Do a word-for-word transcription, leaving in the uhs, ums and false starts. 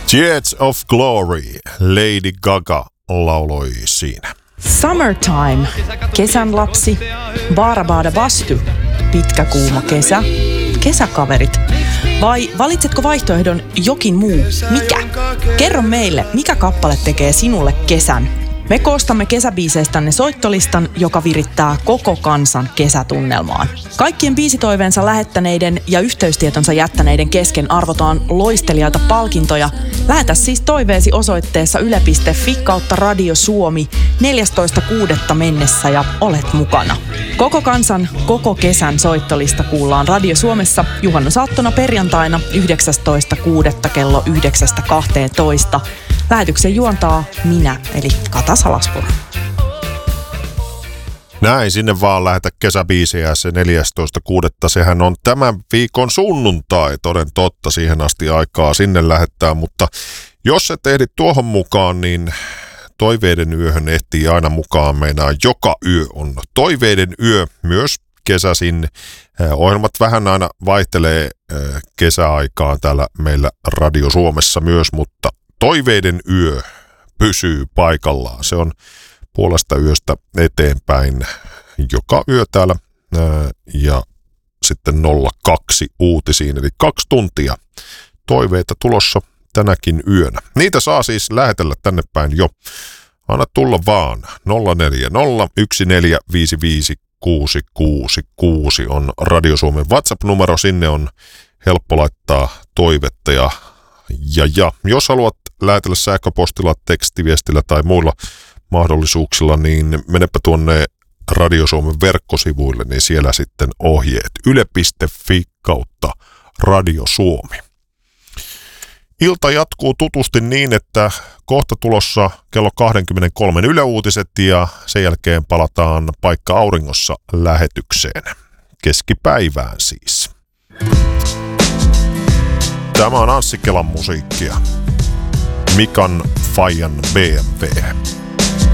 Jets of Glory, Lady Gaga lauloi siinä. Summertime, kesän lapsi, Baarabada Bastu, pitkä kuuma kesä, kesäkaverit. Vai valitsetko vaihtoehdon jokin muu? Mikä? Kerro meille, mikä kappale tekee sinulle kesän? Me koostamme kesäbiiseistänne soittolistan, joka virittää koko kansan kesätunnelmaan. Kaikkien biisitoiveensa lähettäneiden ja yhteystietonsa jättäneiden kesken arvotaan loistelijaita palkintoja. Lähetä siis toiveesi osoitteessa yle piste fi kautta Radio Suomi neljästoista kuudetta mennessä ja olet mukana. Koko kansan, koko kesän soittolista kuullaan Radio Suomessa juhannusaattona perjantaina yhdeksästoista kuudetta kello yhdeksästä kahteentoista. Lähetyksen juontaa minä, eli Kata Salaspuro. Näin, sinne vaan lähetä kesäbiisejä se neljästoista kuudetta. Sehän on tämän viikon sunnuntai, toden totta, siihen asti aikaa sinne lähettää. Mutta jos et ehdi tuohon mukaan, niin Toiveiden yöhön ehtii aina mukaan. Meinaa joka yö on Toiveiden yö, myös kesäsin. Ohjelmat vähän aina vaihtelee kesäaikaan täällä meillä Radio Suomessa myös, mutta Toiveiden yö pysyy paikallaan. Se on puolesta yöstä eteenpäin joka yö täällä ää, ja sitten nolla kaksi uutisiin, eli kaksi tuntia toiveita tulossa tänäkin yönä. Niitä saa siis lähetellä tänne päin jo. Anna tulla vaan. nolla neljä nolla yksi neljä viisi viisi kuusi kuusi kuusi on Radio Suomen WhatsApp-numero. Sinne on helppo laittaa toivetta ja, ja, ja. Jos haluat lähetellä sähköpostilla, tekstiviestillä tai muilla mahdollisuuksilla, niin menepä tuonne Radio Suomen verkkosivuille, niin siellä sitten ohjeet yle piste fi kautta Radio Suomi. Ilta jatkuu tutusti niin, että kohta tulossa kello kaksikymmentäkolme Yle Uutiset ja sen jälkeen palataan Paikka auringossa lähetykseen. Keskipäivään siis. Tämä on Anssi Kelan musiikkia. Mikan Fajan B M W.